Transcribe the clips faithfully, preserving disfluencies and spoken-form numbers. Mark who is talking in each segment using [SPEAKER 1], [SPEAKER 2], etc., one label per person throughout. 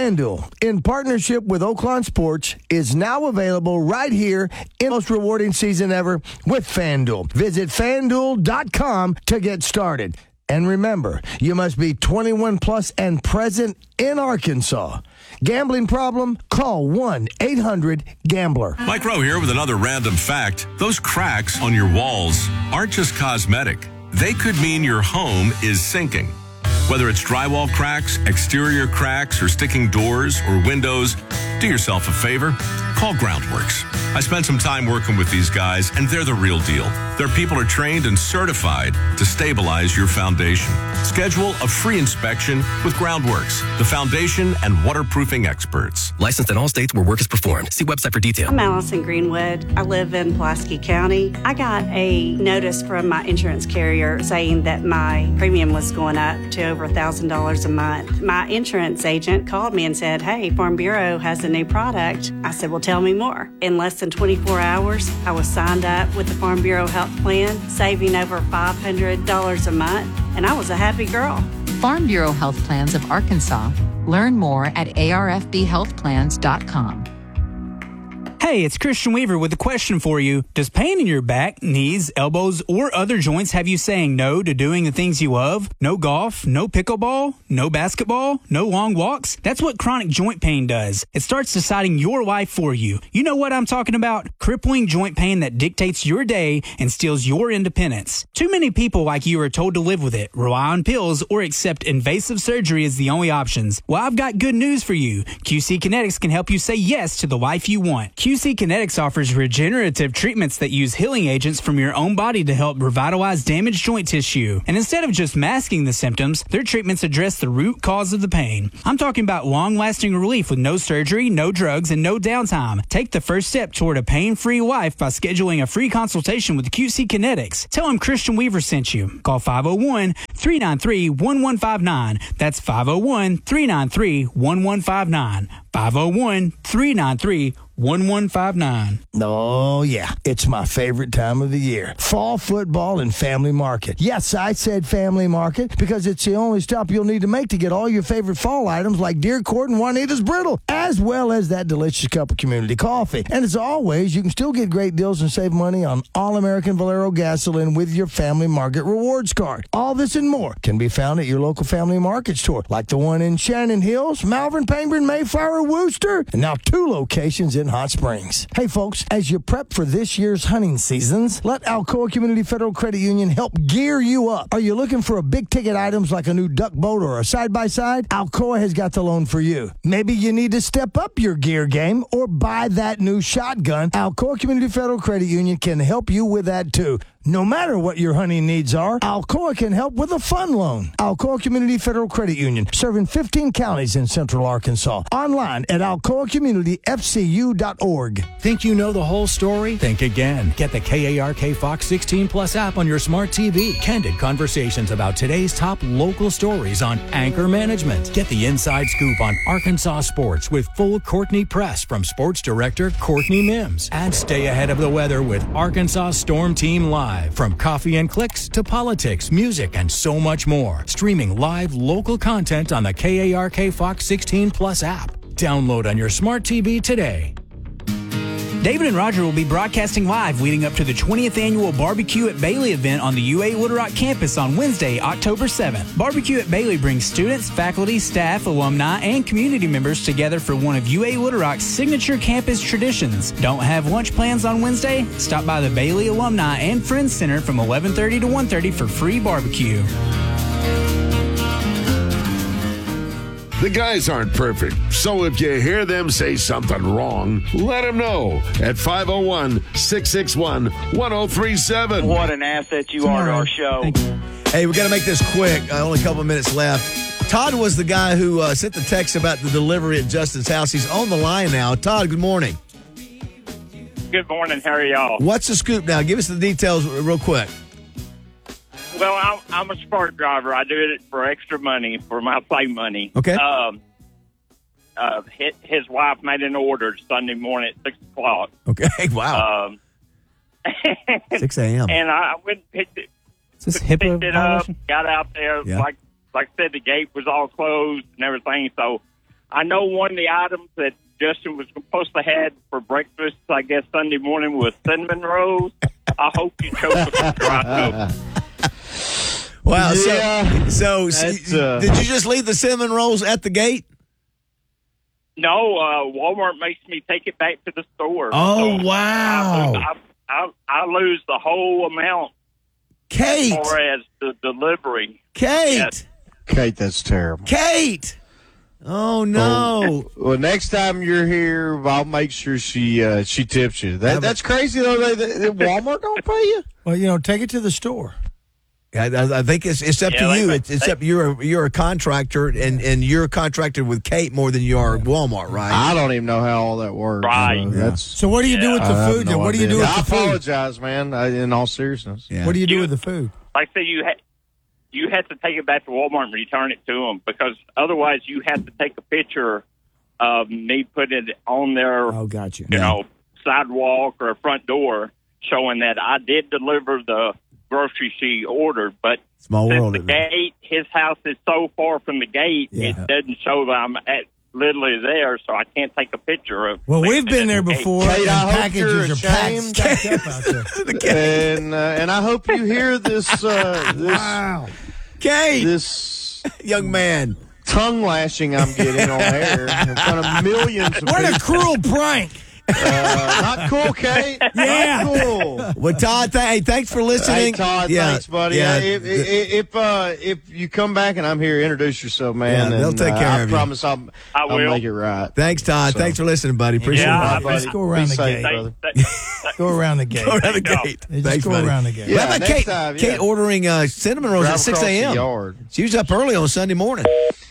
[SPEAKER 1] FanDuel, in partnership with Oaklawn Sports, is now available right here in the most rewarding season ever with FanDuel. Visit FanDuel dot com to get started. And remember, you must be twenty-one plus and present in Arkansas. Gambling problem? Call one eight hundred gambler.
[SPEAKER 2] Mike Rowe here with another random fact. Those cracks on your walls aren't just cosmetic. They could mean your home is sinking. Whether it's drywall cracks, exterior cracks, or sticking doors or windows, do yourself a favor. Call Groundworks. I spent some time working with these guys, and they're the real deal. Their people are trained and certified to stabilize your foundation. Schedule a free inspection with Groundworks, the foundation and waterproofing experts.
[SPEAKER 3] Licensed in all states where work is performed. See website for details.
[SPEAKER 4] I'm Allison Greenwood. I live in Pulaski County. I got a notice from my insurance carrier saying that my premium was going up to over one thousand dollars a month. My insurance agent called me and said, hey, Farm Bureau has a new product. I said, well, tell me more. In less than twenty-four hours, I was signed up with the Farm Bureau Health Plan, saving over five hundred dollars a month, and I was a happy girl.
[SPEAKER 5] Farm Bureau Health Plans of Arkansas. Learn more at A R F B health plans dot com.
[SPEAKER 6] Hey, it's Christian Weaver with a question for you. Does pain in your back, knees, elbows, or other joints have you saying no to doing the things you love? No golf, no pickleball, no basketball, no long walks? That's what chronic joint pain does. It starts deciding your life for you. You know what I'm talking about? Crippling joint pain that dictates your day and steals your independence. Too many people like you are told to live with it, rely on pills, or accept invasive surgery as the only options. Well, I've got good news for you. Q C Kinetics can help you say yes to the life you want. Q C Kinetics offers regenerative treatments that use healing agents from your own body to help revitalize damaged joint tissue. And instead of just masking the symptoms, their treatments address the root cause of the pain. I'm talking about long-lasting relief with no surgery, no drugs, and no downtime. Take the first step toward a pain-free life by scheduling a free consultation with Q C Kinetics. Tell them Christian Weaver sent you. Call five oh one, three nine three, one one five nine. That's five oh one, three nine three, one one five nine. five oh one, three nine three, one one five nine.
[SPEAKER 1] Oh, yeah. It's my favorite time of the year. Fall football and Family Market. Yes, I said Family Market because it's the only stop you'll need to make to get all your favorite fall items like Deer Court and Juanita's Brittle, as well as that delicious cup of community coffee. And as always, you can still get great deals and save money on All-American Valero gasoline with your Family Market rewards card. All this and more can be found at your local Family Market store, like the one in Shannon Hills, Malvern, Penguin, Mayflower, Wooster, and now two locations in Hot Springs. Hey folks, as you prep for this year's hunting seasons, let Alcoa Community Federal Credit Union help gear you up. Are you looking for a big ticket items like a new duck boat or a side-by-side? Alcoa has got the loan for you. Maybe you need to step up your gear game or buy that new shotgun. Alcoa Community Federal Credit Union can help you with that too. No matter what your hunting needs are, Alcoa can help with a fun loan. Alcoa Community Federal Credit Union, serving fifteen counties in central Arkansas. Online at alcoa community f c u dot org.
[SPEAKER 7] Think you know the whole story? Think again. Get the K A R K Fox sixteen Plus app on your smart T V. Candid conversations about today's top local stories on Anchor Management. Get the inside scoop on Arkansas sports with full Courtney Press from sports director Courtney Mims. And stay ahead of the weather with Arkansas Storm Team Live. From coffee and clicks to politics, music, and so much more. Streaming live local content on the K A R K Fox sixteen Plus app. Download on your smart T V today.
[SPEAKER 6] David and Roger will be broadcasting live leading up to the twentieth annual Barbecue at Bailey event on the U A Little Rock campus on Wednesday, October seventh. Barbecue at Bailey brings students, faculty, staff, alumni, and community members together for one of U A Little Rock's signature campus traditions. Don't have lunch plans on Wednesday? Stop by the Bailey Alumni and Friends Center from eleven thirty to one thirty for free barbecue.
[SPEAKER 8] The guys aren't perfect, so if you hear them say something wrong, let them know at five oh one, six six one, one oh three seven.
[SPEAKER 9] What an asset you are to our show.
[SPEAKER 10] Hey, we got to make this quick. Uh, only a couple of minutes left. Todd was the guy who uh, sent the text about the delivery at Justin's house. He's on the line now. Todd, good morning.
[SPEAKER 9] Good morning. How are y'all?
[SPEAKER 10] What's the scoop now? Give us the details real quick.
[SPEAKER 9] Well, I'm, I'm a Spark driver. I do it for extra money, for my play money.
[SPEAKER 10] Okay.
[SPEAKER 9] Um, uh, his, his wife made an order Sunday morning at six o'clock.
[SPEAKER 10] Okay, wow.
[SPEAKER 9] Um,
[SPEAKER 10] six a.m.
[SPEAKER 9] And I went and picked it,
[SPEAKER 6] Is this
[SPEAKER 9] picked
[SPEAKER 6] HIPAA
[SPEAKER 9] it up,
[SPEAKER 6] violation?
[SPEAKER 9] got out there.
[SPEAKER 10] Yeah.
[SPEAKER 9] Like like I said, the gate was all closed and everything. So I know one of the items that Justin was supposed to have for breakfast, I guess, Sunday morning was cinnamon rolls. I hope you chose the dry coke.
[SPEAKER 10] Wow.
[SPEAKER 11] Yeah,
[SPEAKER 10] so, so
[SPEAKER 11] uh,
[SPEAKER 10] did you just leave the cinnamon rolls at the gate?
[SPEAKER 9] No, uh, Walmart makes me take it back to the store.
[SPEAKER 1] Oh,
[SPEAKER 9] So
[SPEAKER 1] wow.
[SPEAKER 9] I, I, I, I lose the whole amount
[SPEAKER 1] Kate.
[SPEAKER 9] as far as the delivery.
[SPEAKER 10] Kate.
[SPEAKER 9] Yes.
[SPEAKER 11] Kate, that's terrible.
[SPEAKER 10] Kate. Oh, no.
[SPEAKER 11] Well, well, next time you're here, I'll make sure she uh, she tips you. That, that's crazy, though. They, they, Walmart don't pay you?
[SPEAKER 1] Well, you know, take it to the store.
[SPEAKER 10] I, I I think it's it's up
[SPEAKER 9] Yeah,
[SPEAKER 10] to
[SPEAKER 9] they-
[SPEAKER 10] you. It's, it's
[SPEAKER 9] they-
[SPEAKER 10] up. You're a, you're a contractor, and, and you're contracted with Kate more than you are Walmart, right?
[SPEAKER 11] I don't even know how all that works.
[SPEAKER 9] Right.
[SPEAKER 11] Uh, That's.
[SPEAKER 1] So what do you do with
[SPEAKER 11] I
[SPEAKER 1] the
[SPEAKER 11] have
[SPEAKER 1] food?
[SPEAKER 11] no
[SPEAKER 1] then? What do you
[SPEAKER 11] idea.
[SPEAKER 1] do with
[SPEAKER 11] I
[SPEAKER 1] the food?
[SPEAKER 11] apologize, man. I, in all seriousness.
[SPEAKER 10] Yeah.
[SPEAKER 1] What do you do
[SPEAKER 9] You-
[SPEAKER 1] with the food?
[SPEAKER 9] Like I say, you ha- you have to take it back to Walmart and return it to them, because otherwise you have to take a picture of me putting it on their
[SPEAKER 1] Oh, got you.
[SPEAKER 9] you know sidewalk or front door, showing that I did deliver the groceries she ordered. But
[SPEAKER 10] Small
[SPEAKER 9] since
[SPEAKER 10] world.
[SPEAKER 9] the
[SPEAKER 10] isn't it?
[SPEAKER 9] gate, his house is so far from the gate,
[SPEAKER 1] Yeah.
[SPEAKER 9] it doesn't show that I'm at literally there, so I can't take a picture of.
[SPEAKER 1] Well, we've been there
[SPEAKER 9] at the gate.
[SPEAKER 1] before,
[SPEAKER 11] Kate,
[SPEAKER 1] and
[SPEAKER 11] I hope you're
[SPEAKER 1] packages are packed,
[SPEAKER 11] ashamed.
[SPEAKER 1] stacked up out there.
[SPEAKER 11] And uh, and I hope you hear this uh, this
[SPEAKER 1] Wow.
[SPEAKER 10] Kate,
[SPEAKER 11] this
[SPEAKER 10] young man.
[SPEAKER 11] tongue lashing I'm getting on air in front of millions of
[SPEAKER 1] What a
[SPEAKER 11] people.
[SPEAKER 1] cruel prank.
[SPEAKER 11] Uh, not cool, Kate.
[SPEAKER 1] Yeah.
[SPEAKER 11] Not cool.
[SPEAKER 10] Well, Todd, th- hey, thanks for listening.
[SPEAKER 11] Hey, Todd,
[SPEAKER 10] Yeah,
[SPEAKER 11] thanks, buddy.
[SPEAKER 10] yeah.
[SPEAKER 11] Uh, if if if, uh, if you come back and I'm here, introduce yourself, man.
[SPEAKER 10] Yeah, they'll
[SPEAKER 11] and,
[SPEAKER 10] take
[SPEAKER 11] uh,
[SPEAKER 10] care
[SPEAKER 11] I
[SPEAKER 10] of you.
[SPEAKER 11] promise I'll,
[SPEAKER 9] I
[SPEAKER 11] I'll
[SPEAKER 9] will.
[SPEAKER 11] make it right.
[SPEAKER 10] Thanks, Todd.
[SPEAKER 11] So-
[SPEAKER 10] Thanks for listening, buddy. Appreciate
[SPEAKER 9] Yeah,
[SPEAKER 10] it.
[SPEAKER 9] buddy.
[SPEAKER 1] Let's go around
[SPEAKER 11] Be
[SPEAKER 1] the
[SPEAKER 11] safe,
[SPEAKER 1] gate.
[SPEAKER 11] brother.
[SPEAKER 1] Go around the gate.
[SPEAKER 10] Go around the
[SPEAKER 9] There you
[SPEAKER 10] gate.
[SPEAKER 1] They just
[SPEAKER 10] Thanks,
[SPEAKER 1] go
[SPEAKER 10] buddy.
[SPEAKER 1] around the gate.
[SPEAKER 11] Yeah,
[SPEAKER 10] What about
[SPEAKER 11] next
[SPEAKER 10] Kate?
[SPEAKER 11] time, yeah.
[SPEAKER 10] Kate ordering uh, cinnamon rolls
[SPEAKER 11] Drive
[SPEAKER 10] at six
[SPEAKER 11] across the
[SPEAKER 10] a.m.
[SPEAKER 11] yard.
[SPEAKER 10] She was up early on Sunday morning.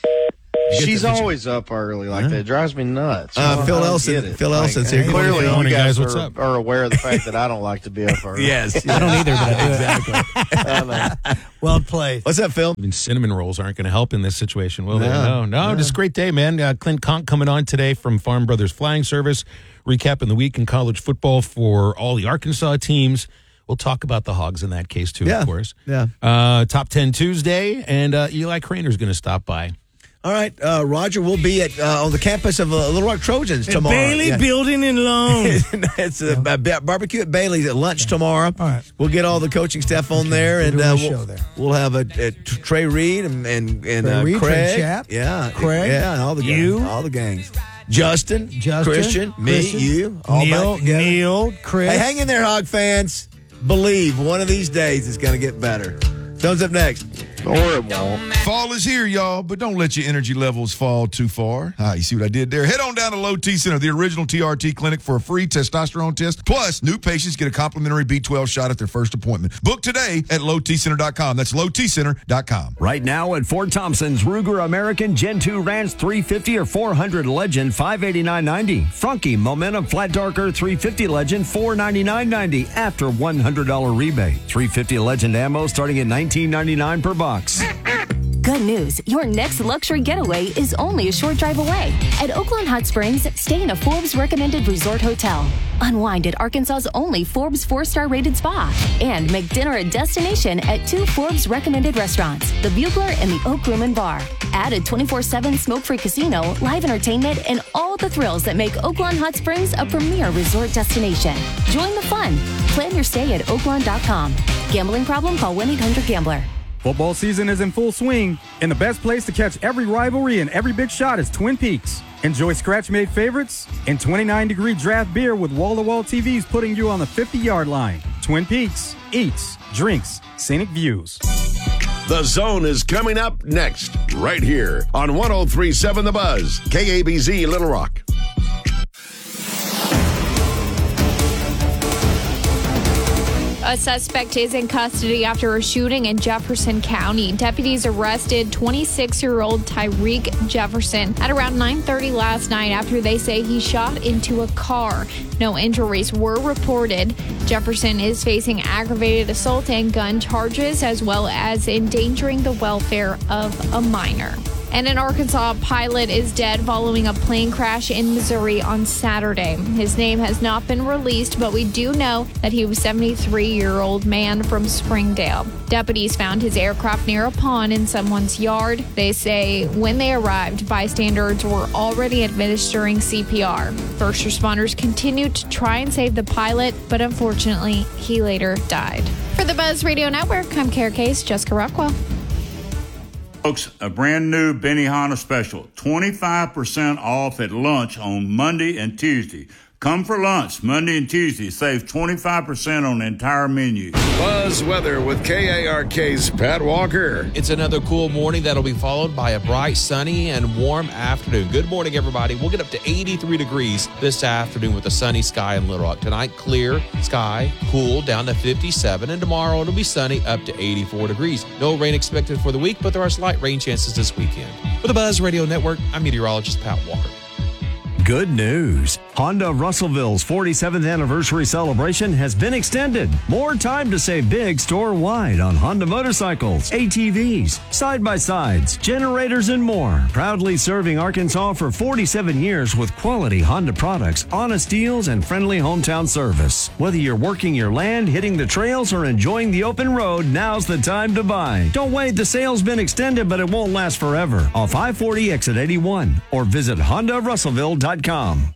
[SPEAKER 11] She's
[SPEAKER 10] the-
[SPEAKER 11] always up early like that. It drives me nuts.
[SPEAKER 10] Uh,
[SPEAKER 11] I don't
[SPEAKER 10] Phil
[SPEAKER 11] get
[SPEAKER 10] Elson-
[SPEAKER 11] it.
[SPEAKER 10] Phil
[SPEAKER 11] Like,
[SPEAKER 10] Elson's here.
[SPEAKER 11] Clearly,
[SPEAKER 10] Good
[SPEAKER 11] you
[SPEAKER 10] morning,
[SPEAKER 11] guys,
[SPEAKER 12] guys. What's
[SPEAKER 11] are,
[SPEAKER 12] up?
[SPEAKER 11] are aware of the fact that I don't like to be up early.
[SPEAKER 10] Yes.
[SPEAKER 12] I don't either, but I do it.
[SPEAKER 11] I know.
[SPEAKER 1] Well played.
[SPEAKER 10] What's up, Phil?
[SPEAKER 12] I mean, cinnamon rolls aren't going to help in this situation, will they?
[SPEAKER 10] No.
[SPEAKER 12] No, no, just a great day, man. Uh, Clint Conk coming on today from Farm Brothers Flying Service, recapping the week in college football for all the Arkansas teams. We'll talk about the Hogs in that case, too,
[SPEAKER 10] Yeah.
[SPEAKER 12] of course.
[SPEAKER 10] Yeah.
[SPEAKER 12] Uh, Top ten Tuesday, and uh, Eli Craner's going to stop by.
[SPEAKER 10] All right, uh, Roger, we'll be at uh, on the campus of uh, Little Rock Trojans tomorrow.
[SPEAKER 1] Bailey
[SPEAKER 10] Yeah.
[SPEAKER 1] Building in Lone.
[SPEAKER 10] It's a ba- ba- barbecue at Bailey's at lunch tomorrow.
[SPEAKER 1] All right.
[SPEAKER 10] We'll get all the coaching staff on there,
[SPEAKER 1] We're
[SPEAKER 10] and
[SPEAKER 1] doing
[SPEAKER 10] uh,
[SPEAKER 1] a
[SPEAKER 10] we'll,
[SPEAKER 1] show there.
[SPEAKER 10] we'll have a, a Trey Reed and and, and
[SPEAKER 1] Trey
[SPEAKER 10] uh,
[SPEAKER 1] Reed, Trey
[SPEAKER 10] Craig,
[SPEAKER 1] Chap,
[SPEAKER 10] yeah,
[SPEAKER 1] Craig,
[SPEAKER 10] yeah, and all the
[SPEAKER 1] you.
[SPEAKER 10] gangs, all the gangs. Justin,
[SPEAKER 1] Justin,
[SPEAKER 10] Christian, me,
[SPEAKER 1] Christian,
[SPEAKER 10] you, all
[SPEAKER 1] Neil,
[SPEAKER 10] back together.
[SPEAKER 1] Neil, Chris.
[SPEAKER 10] Hey, hang in there, Hog fans. Believe one of these days it's going to get better. Thumbs up next.
[SPEAKER 11] Or it won't.
[SPEAKER 13] Fall is here, y'all, but don't let your energy levels fall too far. Ah, you see what I did there? Head on down to Low T Center, the original T R T clinic, for a free testosterone test. Plus, new patients get a complimentary B twelve shot at their first appointment. Book today at low t center dot com. That's low t center dot com.
[SPEAKER 14] Right now at Fort Thompson's, Ruger American Gen two Ranch three fifty or four hundred Legend five eighty-nine ninety. Frunky Momentum Flat Darker three fifty Legend four ninety-nine ninety after one hundred dollars rebate. three fifty Legend ammo starting at nineteen ninety-nine per box.
[SPEAKER 15] Good news. Your next luxury getaway is only a short drive away. At Oaklawn Hot Springs, stay in a Forbes recommended resort hotel. Unwind at Arkansas's only Forbes four-star rated spa. And make dinner a destination at two Forbes recommended restaurants, the Bugler and the Oak Room and Bar. Add a twenty-four seven smoke-free casino, live entertainment, and all the thrills that make Oaklawn Hot Springs a premier resort destination. Join the fun. Plan your stay at oaklawn dot com. Gambling problem? Call one eight hundred gambler.
[SPEAKER 16] Football season is in full swing, and the best place to catch every rivalry and every big shot is Twin Peaks. Enjoy scratch-made favorites and twenty-nine degree draft beer with wall-to-wall T Vs putting you on the fifty-yard line. Twin Peaks, eats, drinks, scenic views.
[SPEAKER 8] The Zone is coming up next, right here on one oh three point seven The Buzz, K A B Z Little Rock.
[SPEAKER 17] A suspect is in custody after a shooting in Jefferson County. Deputies arrested twenty-six-year-old Tyreek Jefferson at around nine thirty last night after they say he shot into a car. No injuries were reported. Jefferson is facing aggravated assault and gun charges as well as endangering the welfare of a minor. And an Arkansas pilot is dead following a plane crash in Missouri on Saturday. His name has not been released, but we do know that he was a seventy-three-year-old man from Springdale. Deputies found his aircraft near a pond in someone's yard. They say when they arrived, bystanders were already administering C P R. First responders continued to try and save the pilot, but unfortunately, he later died. For the Buzz Radio Network, I'm Kara Case, Jessica Rockwell.
[SPEAKER 18] Folks, a brand new Benihana special, twenty-five percent off at lunch on Monday and Tuesday. Come for lunch Monday and Tuesday. Save twenty-five percent on the entire menu.
[SPEAKER 8] Buzz Weather with K A R K's Pat Walker.
[SPEAKER 19] It's another cool morning that'll be followed by a bright, sunny, and warm afternoon. Good morning, everybody. We'll get up to eighty-three degrees this afternoon with a sunny sky in Little Rock. Tonight, clear sky, cool down to fifty-seven, and tomorrow it'll be sunny up to eighty-four degrees. No rain expected for the week, but there are slight rain chances this weekend. For the Buzz Radio Network, I'm meteorologist Pat Walker.
[SPEAKER 14] Good news. Honda Russellville's forty-seventh anniversary celebration has been extended. More time to save big store-wide on Honda motorcycles, A T Vs, side-by-sides, generators, and more. Proudly serving Arkansas for forty-seven years with quality Honda products, honest deals, and friendly hometown service. Whether you're working your land, hitting the trails, or enjoying the open road, now's the time to buy. Don't wait. The sale's been extended, but it won't last forever. Off I forty exit eighty-one or visit honda russellville dot com.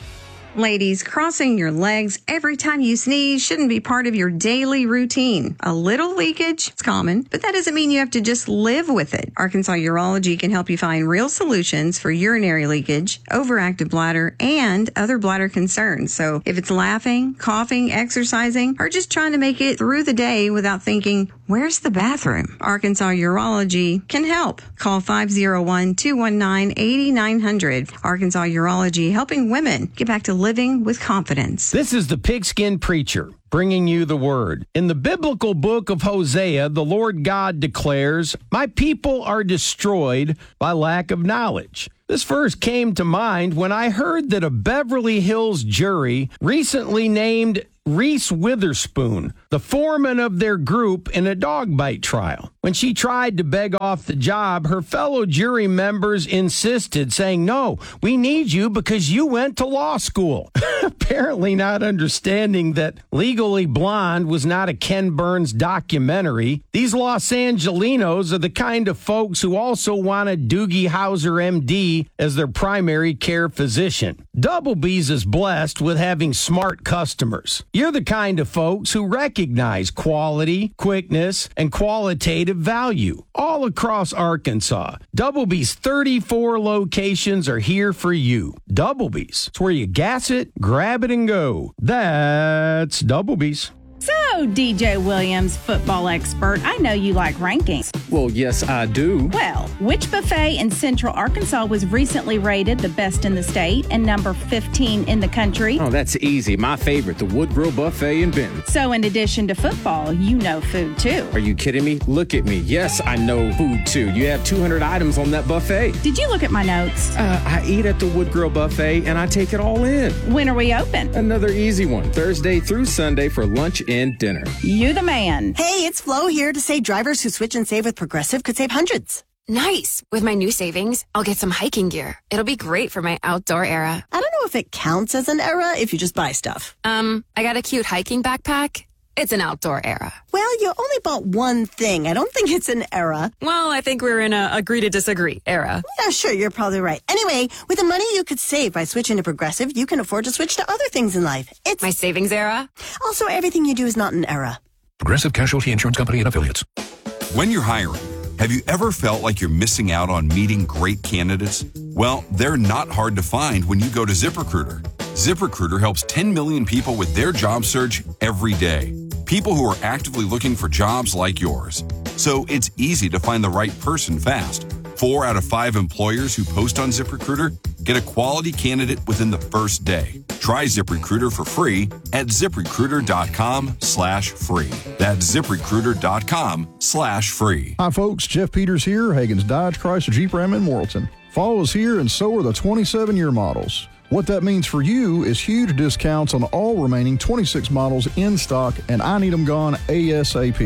[SPEAKER 20] Ladies, crossing your legs every time you sneeze shouldn't be part of your daily routine. A little leakage, it's common, but that doesn't mean you have to just live with it. Arkansas Urology can help you find real solutions for urinary leakage, overactive bladder, and other bladder concerns. So if it's laughing, coughing, exercising, or just trying to make it through the day without thinking, where's the bathroom? Arkansas Urology can help. Call five oh one, two one nine, eight nine hundred. Arkansas Urology, helping women get back to living with confidence.
[SPEAKER 21] This is the Pigskin Preacher, bringing you the word. In the biblical book of Hosea, the Lord God declares, "My people are destroyed by lack of knowledge." This verse came to mind when I heard that a Beverly Hills jury recently named Reese Witherspoon the foreman of their group in a dog bite trial. When she tried to beg off the job, her fellow jury members insisted, saying, "No, we need you because you went to law school." Apparently not understanding that Legally Blonde was not a Ken Burns documentary. These Los Angelinos are the kind of folks who also wanted Doogie Howser, M D, as their primary care physician. Double B's is blessed with having smart customers. You're the kind of folks who recognize quality, quickness, and qualitative value all across Arkansas. Double B's thirty-four locations are here for you. Double B's, it's where you gas it, grab it, and go. That's Double B's.
[SPEAKER 22] So, D J Williams, football expert, I know you like rankings.
[SPEAKER 23] Well, yes, I do.
[SPEAKER 22] Well, which buffet in Central Arkansas was recently rated the best in the state and number fifteen in the country?
[SPEAKER 23] Oh, that's easy. My favorite, the Wood Grill Buffet in Benton.
[SPEAKER 22] So, in addition to football, you know food too.
[SPEAKER 23] Are you kidding me? Look at me. Yes, I know food too. You have two hundred items on that buffet.
[SPEAKER 22] Did you look at my notes?
[SPEAKER 23] Uh, I eat at the Wood Grill Buffet and I take it all in.
[SPEAKER 22] When are we open?
[SPEAKER 23] Another easy one. Thursday through Sunday for lunch and dinner.
[SPEAKER 22] You the man.
[SPEAKER 24] Hey, it's Flo here to say drivers who switch and save with Progressive could save hundreds.
[SPEAKER 25] Nice. With my new savings, I'll get some hiking gear. It'll be great for my outdoor era.
[SPEAKER 24] I don't know if it counts as an era if you just buy stuff.
[SPEAKER 25] Um, I got a cute hiking backpack. It's an outdoor era.
[SPEAKER 24] Well, you only bought one thing. I don't think it's an era.
[SPEAKER 25] Well, I think we're in a agree to disagree era.
[SPEAKER 24] Yeah, sure, you're probably right. Anyway, with the money you could save by switching to Progressive, you can afford to switch to other things in life. It's
[SPEAKER 25] my savings era.
[SPEAKER 24] Also, everything you do is not an era.
[SPEAKER 26] Progressive Casualty Insurance Company and Affiliates.
[SPEAKER 27] When you're hiring, have you ever felt like you're missing out on meeting great candidates? Well, they're not hard to find when you go to ZipRecruiter. ZipRecruiter helps ten million people with their job search every day. People who are actively looking for jobs like yours. So it's easy to find the right person fast. Four out of five employers who post on ZipRecruiter get a quality candidate within the first day. Try ZipRecruiter for free at ZipRecruiter.com slash free. That's ZipRecruiter.com slash free.
[SPEAKER 28] Hi folks, Jeff Peters here, Hagen's Dodge, Chrysler, Jeep, Ram in Morrilton. Fall is here and so are the twenty-seven year models. What that means for you is huge discounts on all remaining twenty-six models in stock, and I need them gone ASAP.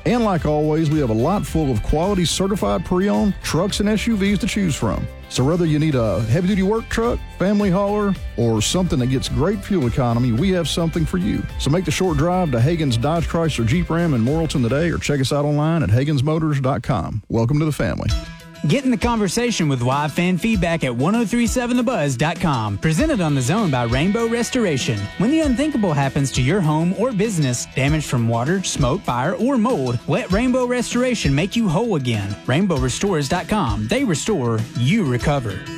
[SPEAKER 28] And like always, we have a lot full of quality certified pre-owned trucks and S U Vs to choose from. So whether you need a heavy-duty work truck, family hauler, or something that gets great fuel economy, we have something for you. So make the short drive to Hagen's Dodge Chrysler Jeep Ram in Morrilton today, or check us out online at Hagens Motors dot com. Welcome to the family.
[SPEAKER 2] Get in the conversation with live fan feedback at ten thirty-seven the buzz dot com. Presented on The Zone by Rainbow Restoration. When the unthinkable happens to your home or business, damage from water, smoke, fire, or mold, let Rainbow Restoration make you whole again. rainbow restores dot com. They restore, you recover.